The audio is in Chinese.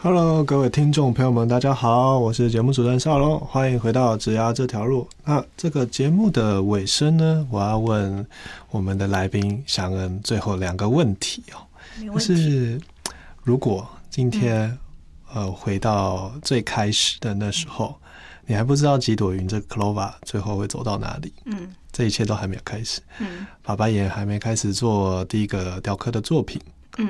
Hello，各位听众朋友们，大家好，我是节目主持人邵龙，欢迎回到职涯这条路。那这个节目的尾声呢，我要问我们的来宾祥恩最后2个问题哦。就是如果今天回到最开始的那时候，你还不知道几朵云这个 Clover 最后会走到哪里，这一切都还没有开始，爸爸也还没开始做第一个雕刻的作品，